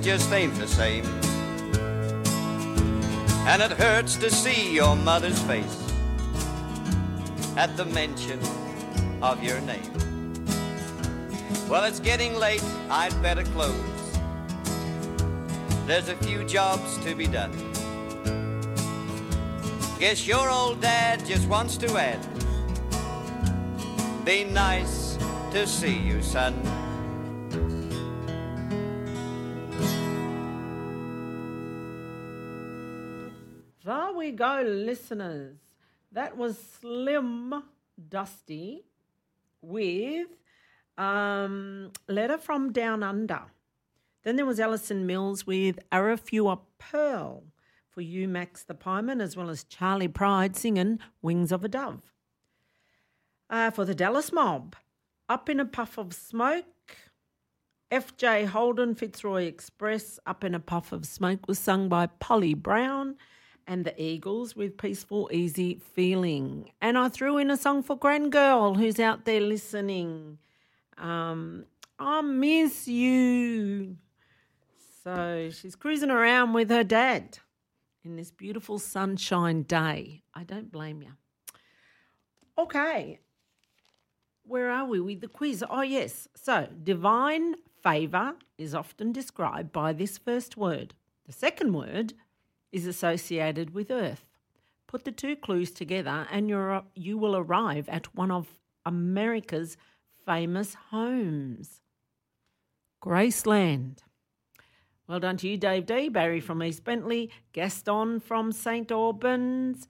just ain't the same. And it hurts to see your mother's face at the mention of your name. Well, it's getting late, I'd better close. There's a few jobs to be done. Guess your old dad just wants to add, be nice to see you, son. There we go, listeners. That was Slim Dusty with Letter from Down Under. Then there was Alison Mills with Arafua Pearl for you, Max the Pieman, as well as Charlie Pride singing Wings of a Dove. For the Dallas Mob, Up in a Puff of Smoke. F.J. Holden, Fitzroy Express, Up in a Puff of Smoke was sung by Polly Brown. And the Eagles with Peaceful Easy Feeling. And I threw in a song for Grand Girl who's out there listening. I miss you. So she's cruising around with her dad in this beautiful sunshine day. I don't blame you. Okay. Where are we with the quiz? Oh, yes. So divine favour is often described by this first word. The second word is associated with earth. Put the two clues together and you will arrive at one of America's famous homes. Graceland. Well done to you, Dave D. Barry from East Bentley, Gaston from St. Albans,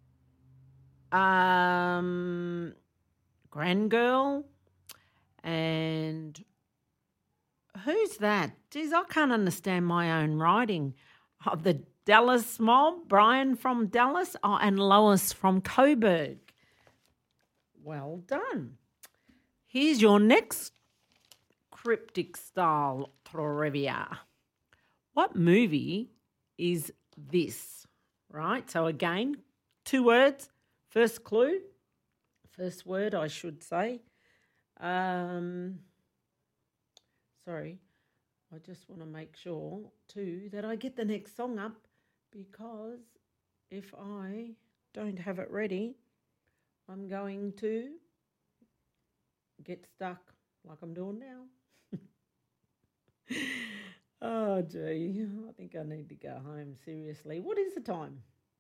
Grand Girl, and who's that? Geez, I can't understand my own writing. The Dallas Mob, Brian from Dallas, and Lois from Coburg. Well done. Here's your next cryptic style trivia. What movie is this? Right, so again, 2 words. First clue, first word I should say. Sorry, I just want to make sure too that I get the next song up, because if I don't have it ready, I'm going to get stuck like I'm doing now. Oh, gee, I think I need to go home, seriously. What is the time?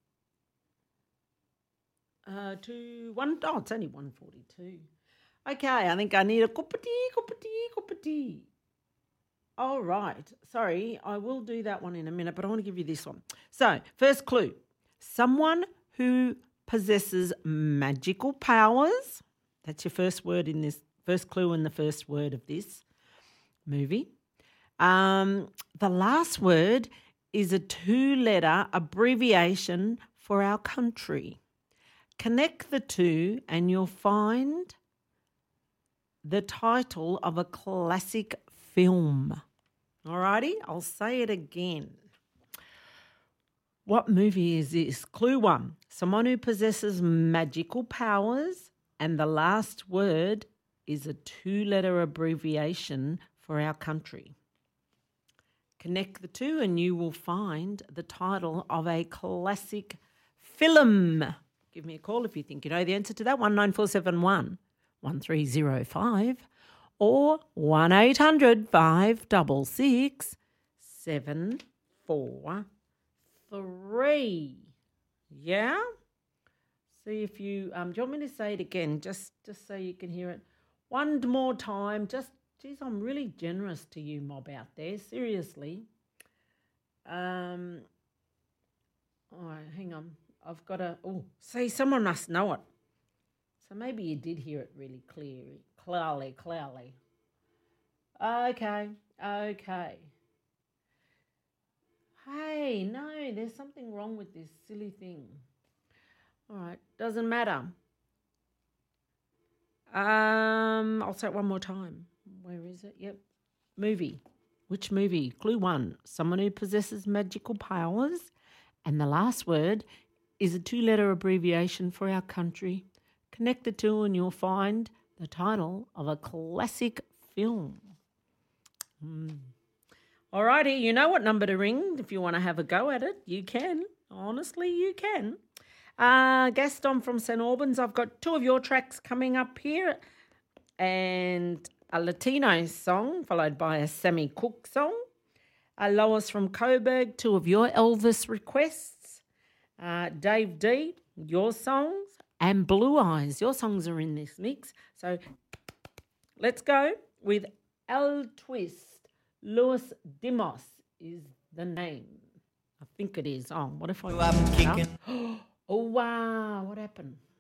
1. Oh, it's only 1:42. Okay, I think I need a cup of tea. All right. Sorry, I will do that one in a minute, but I want to give you this one. So, first clue. Someone who possesses magical powers. That's your first word in this, first clue and the first word of this movie. The last word is a 2-letter abbreviation for our country. Connect the two and you'll find the title of a classic film. Alrighty, I'll say it again. What movie is this? Clue 1. Someone who possesses magical powers, and the last word is a 2-letter abbreviation for our country. Connect the two and you will find the title of a classic film. Give me a call if you think you know the answer to that. 19471 1305 or 1800 566 743. Yeah? See if you do you want me to say it again, just so you can hear it one more time? Geez, I'm really generous to you mob out there, seriously. All right, hang on. I've got to, see, someone must know it. So maybe you did hear it really clearly. Okay. Hey, no, there's something wrong with this silly thing. All right, doesn't matter. I'll say it one more time. Where is it? Yep. Movie. Which movie? Clue 1. Someone who possesses magical powers. And the last word is a 2-letter abbreviation for our country. Connect the two and you'll find the title of a classic film. All righty, you know what number to ring if you want to have a go at it. You can. Honestly, you can. Gaston from St. Albans, I've got two of your tracks coming up here and a Latino song followed by a Sammy Cooke song. Lois from Coburg, two of your Elvis requests. Dave D, your songs. And Blue Eyes, your songs are in this mix. So let's go with El Twist. Luis Dimos is the name. I think it is. Oh, what if I... I'm kicking. Oh, wow. What happened?